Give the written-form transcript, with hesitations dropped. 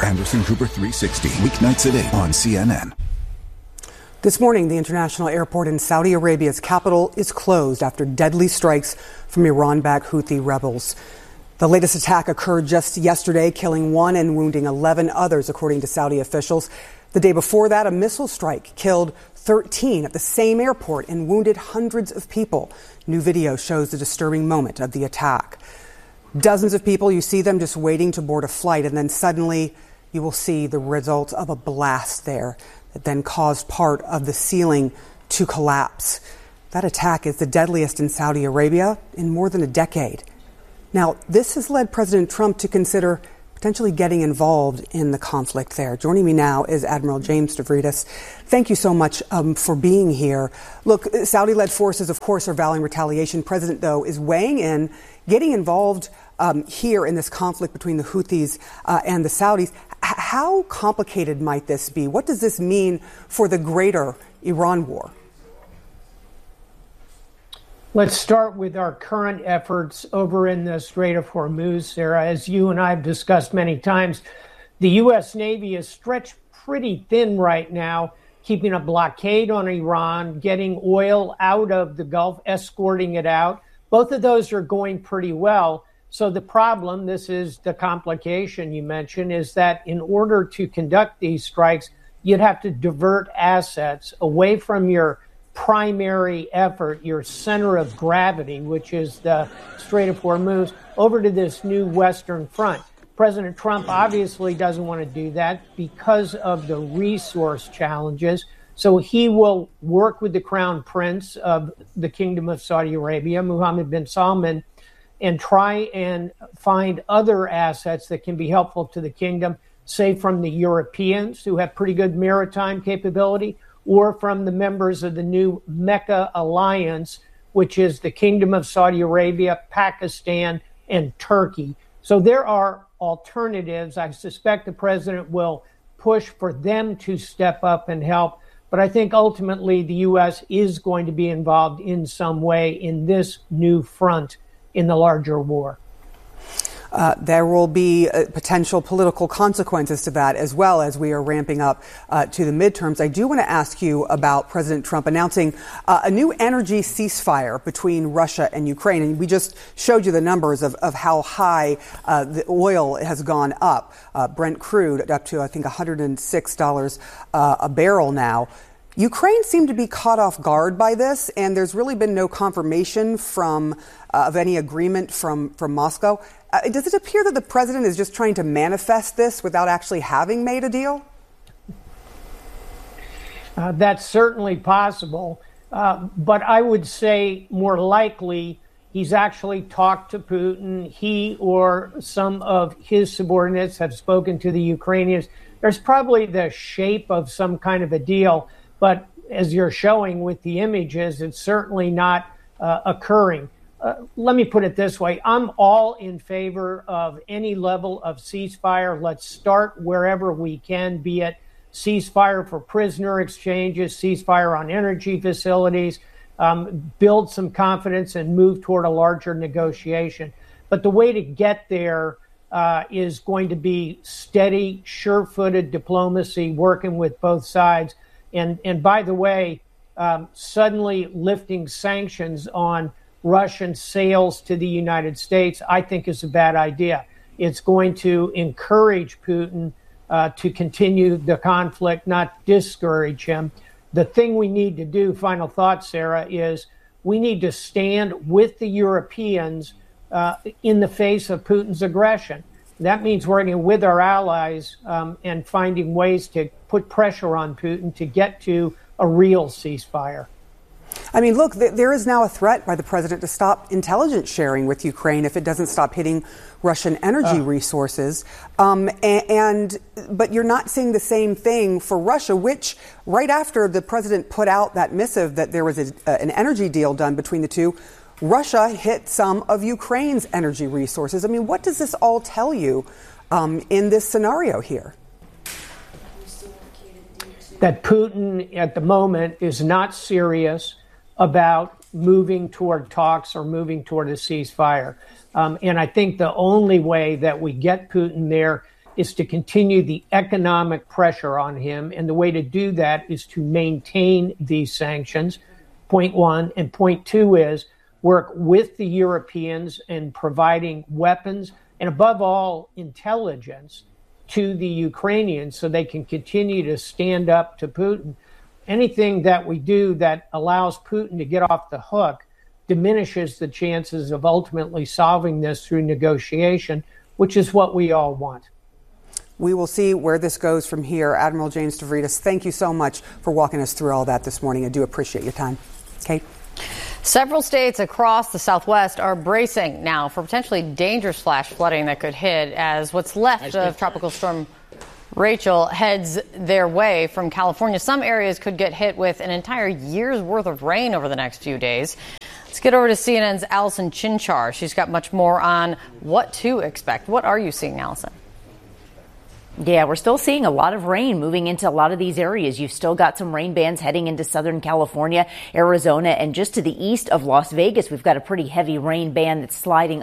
Anderson Cooper 360, weeknights at 8 on CNN. This morning, the international airport in Saudi Arabia's capital is closed after deadly strikes from Iran-backed Houthi rebels. The latest attack occurred just yesterday, killing 1 and wounding 11 others, according to Saudi officials. The day before that, a missile strike killed 13 at the same airport and wounded hundreds of people. New video shows the disturbing moment of the attack. Dozens of people, you see them just waiting to board a flight, and then suddenly you will see the result of a blast there that then caused part of the ceiling to collapse. That attack is the deadliest in Saudi Arabia in more than a decade. Now, this has led President Trump to consider potentially getting involved in the conflict there. Joining me now is Admiral James Stavridis. Thank you so much for being here. Look, Saudi-led forces, of course, are vowing retaliation. President, though, is weighing in, getting involved here in this conflict between the Houthis and the Saudis. How complicated might this be? What does this mean for the greater Iran war? Let's start with our current efforts over in the Strait of Hormuz, Sarah. As you and I have discussed many times, the U.S. Navy is stretched pretty thin right now, keeping a blockade on Iran, getting oil out of the Gulf, escorting it out. Both of those are going pretty well. So the problem, this is the complication you mentioned, is that in order to conduct these strikes, you'd have to divert assets away from your primary effort, your center of gravity, which is the Strait of Hormuz, over to this new Western front. President Trump obviously doesn't want to do that because of the resource challenges. So he will work with the Crown Prince of the Kingdom of Saudi Arabia, Mohammed bin Salman, and try and find other assets that can be helpful to the kingdom, say from the Europeans who have pretty good maritime capability, or from the members of the new Mecca Alliance, which is the Kingdom of Saudi Arabia, Pakistan, and Turkey. So there are alternatives. I suspect the president will push for them to step up and help. But I think ultimately the U.S. is going to be involved in some way in this new front in the larger war. There will be potential political consequences to that as well as we are ramping up to the midterms. I do want to ask you about President Trump announcing a new energy ceasefire between Russia and Ukraine. And we just showed you the numbers of how high the oil has gone up. Brent crude up to, I think, $106 a barrel now. Ukraine seemed to be caught off guard by this, and there's really been no confirmation of any agreement from Moscow. Does it appear that the president is just trying to manifest this without actually having made a deal? That's certainly possible. But I would say more likely he's actually talked to Putin. He or some of his subordinates have spoken to the Ukrainians. There's probably the shape of some kind of a deal. But as you're showing with the images, it's certainly not occurring. Let me put it this way. I'm all in favor of any level of ceasefire. Let's start wherever we can, be it ceasefire for prisoner exchanges, ceasefire on energy facilities, build some confidence and move toward a larger negotiation. But the way to get there is going to be steady, sure-footed diplomacy, working with both sides. And by the way, suddenly lifting sanctions on Russian sales to the United States, I think is a bad idea. It's going to encourage Putin to continue the conflict, not discourage him. The thing we need to do, final thought, Sarah, is we need to stand with the Europeans in the face of Putin's aggression. That means working with our allies and finding ways to put pressure on Putin to get to a real ceasefire. I mean, look, there is now a threat by the president to stop intelligence sharing with Ukraine if it doesn't stop hitting Russian energy resources. But you're not seeing the same thing for Russia, which right after the president put out that missive that there was an energy deal done between the two, Russia hit some of Ukraine's energy resources. I mean, what does this all tell you in this scenario here? That Putin at the moment is not serious about moving toward talks or moving toward a ceasefire. And I think the only way that we get Putin there is to continue the economic pressure on him. And the way to do that is to maintain these sanctions, point one. And point two is work with the Europeans in providing weapons and, above all, intelligence to the Ukrainians so they can continue to stand up to Putin. Anything that we do that allows Putin to get off the hook diminishes the chances of ultimately solving this through negotiation, which is what we all want. We will see where this goes from here. Admiral James Stavridis, thank you so much for walking us through all that this morning. I do appreciate your time. Kate? Several states across the Southwest are bracing now for potentially dangerous flash flooding that could hit as what's left of Tropical Storm Rachel heads their way from California. Some areas could get hit with an entire year's worth of rain over the next few days. Let's get over to CNN's Allison Chinchar. She's got much more on what to expect. What are you seeing, Allison? Yeah, we're still seeing a lot of rain moving into a lot of these areas. You've still got some rain bands heading into Southern California, Arizona, and just to the east of Las Vegas, we've got a pretty heavy rain band that's sliding